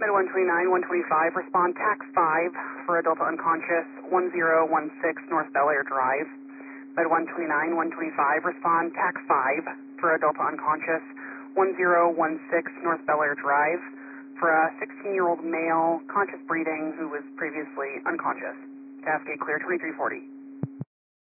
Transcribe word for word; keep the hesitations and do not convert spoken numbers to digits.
Med one twenty-nine, one twenty-five, respond tax five for a Delta unconscious, one zero one six North Bel Air Drive. Med one twenty-nine, one twenty-five, respond tax five for a Delta unconscious, one zero one six North Bel Air Drive for a sixteen-year-old male, conscious breathing, who was previously unconscious. Task gate clear, twenty-three forty.